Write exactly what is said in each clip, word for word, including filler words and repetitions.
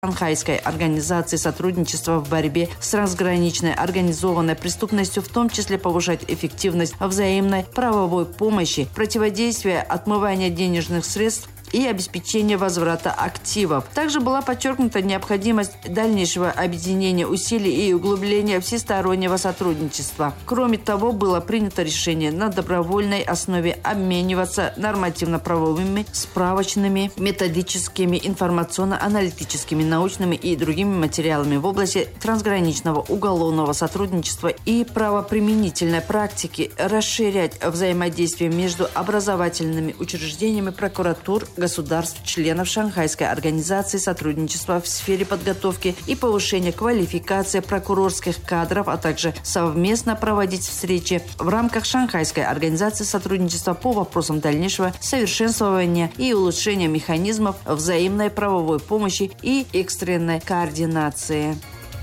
Шанхайской организации сотрудничества в борьбе с трансграничной организованной преступностью, в том числе повышать эффективность взаимной правовой помощи, противодействия отмывания денежных средств и обеспечение возврата активов. Также была подчеркнута необходимость дальнейшего объединения усилий и углубления всестороннего сотрудничества. Кроме того, было принято решение на добровольной основе обмениваться нормативно-правовыми, справочными, методическими, информационно-аналитическими, научными и другими материалами в области трансграничного уголовного сотрудничества и правоприменительной практики, расширять взаимодействие между образовательными учреждениями прокуратур государств, членов Шанхайской организации сотрудничества в сфере подготовки и повышения квалификации прокурорских кадров, а также совместно проводить встречи в рамках Шанхайской организации сотрудничества по вопросам дальнейшего совершенствования и улучшения механизмов взаимной правовой помощи и экстренной координации.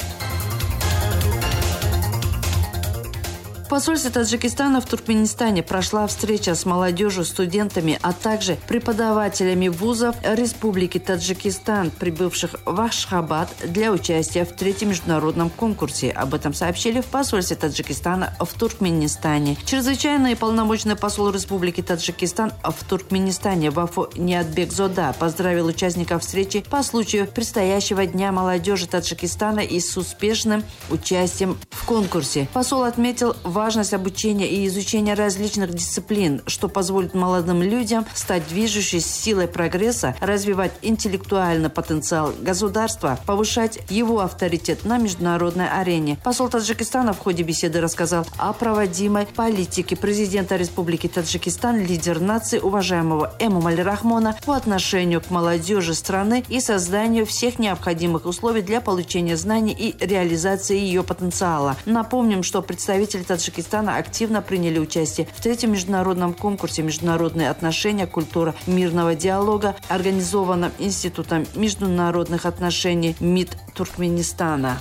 В посольстве Таджикистана в Туркменистане прошла встреча с молодежью, студентами, а также преподавателями вузов Республики Таджикистан, прибывших в Ашхабад для участия в третьем международном конкурсе. Об этом сообщили в посольстве Таджикистана в Туркменистане. Чрезвычайный и полномочный посол Республики Таджикистан в Туркменистане Вафо Ниатбекзода поздравил участников встречи по случаю предстоящего Дня молодежи Таджикистана и с успешным участием в конкурсе. Посол отметил важность обучения и изучения различных дисциплин, что позволит молодым людям стать движущей силой прогресса, развивать интеллектуальный потенциал государства, повышать его авторитет на международной арене. Посол Таджикистана в ходе беседы рассказал о проводимой политике президента Республики Таджикистан, лидер нации, уважаемого Эмомали Рахмона, по отношению к молодежи страны и созданию всех необходимых условий для получения знаний и реализации ее потенциала. Напомним, что представители Таджикистана Таджикистана активно приняли участие в третьем международном конкурсе «Международные отношения. Культура мирного диалога», организованном Институтом международных отношений МИД Туркменистана.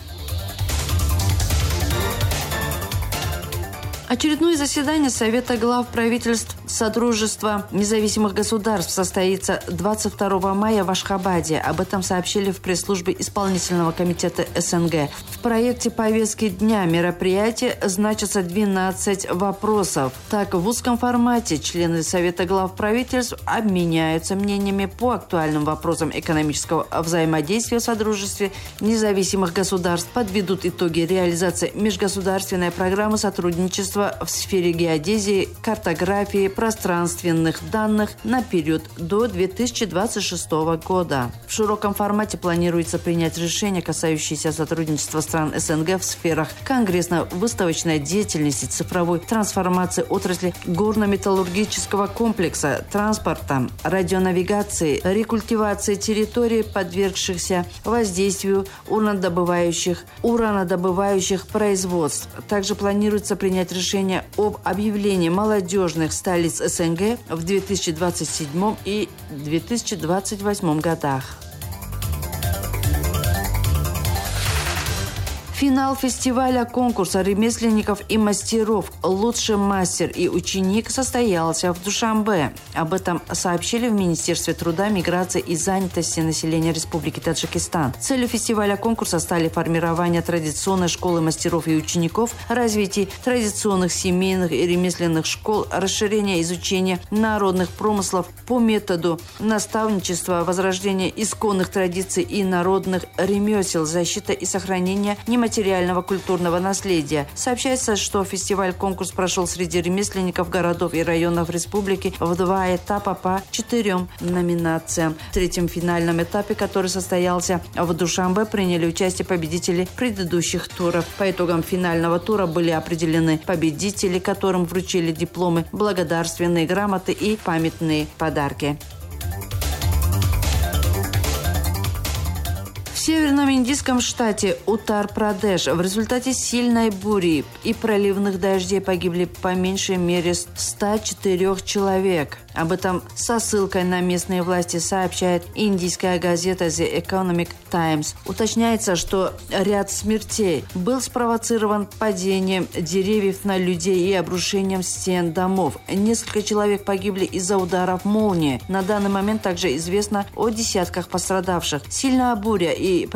Очередное заседание Совета глав правительств Содружества независимых государств состоится двадцать второго мая в Ашхабаде. Об этом сообщили в пресс-службе Исполнительного комитета СНГ. В проекте повестки дня мероприятия значатся двенадцать вопросов. Так, в узком формате члены Совета глав правительств обменяются мнениями по актуальным вопросам экономического взаимодействия в Содружестве независимых государств, подведут итоги реализации межгосударственной программы сотрудничества в сфере геодезии, картографии, пространственных данных на период до две тысячи двадцать шестого года. В широком формате планируется принять решения, касающиеся сотрудничества стран СНГ в сферах конгрессно-выставочной деятельности, цифровой трансформации отрасли горно-металлургического комплекса, транспорта, радионавигации, рекультивации территорий, подвергшихся воздействию уранодобывающих, уранодобывающих производств. Также планируется принять решение Решение об объявлении молодежных столиц СНГ в две тысячи двадцать седьмом и две тысячи двадцать восьмом годах. Финал фестиваля конкурса ремесленников и мастеров «Лучший мастер и ученик» состоялся в Душанбе. Об этом сообщили в Министерстве труда, миграции и занятости населения Республики Таджикистан. Целью фестиваля конкурса стали формирование традиционной школы мастеров и учеников, развитие традиционных семейных и ремесленных школ, расширение изучения народных промыслов по методу наставничества, возрождение исконных традиций и народных ремесел, защита и сохранение нематериального материального культурного наследия. Сообщается, что фестиваль-конкурс прошел среди ремесленников городов и районов республики в два этапа по четырем номинациям. В третьем финальном этапе, который состоялся в Душанбе, приняли участие победители предыдущих туров. По итогам финального тура были определены победители, которым вручили дипломы, благодарственные грамоты и памятные подарки. В северном индийском штате Уттар-Прадеш в результате сильной бури и проливных дождей погибли по меньшей мере сто четыре человек. Об этом со ссылкой на местные власти сообщает индийская газета The Economic Times. Уточняется, что ряд смертей был спровоцирован падением деревьев на людей и обрушением стен домов. Несколько человек погибли из-за ударов молнии. На данный момент также известно о десятках пострадавших. Сильная буря и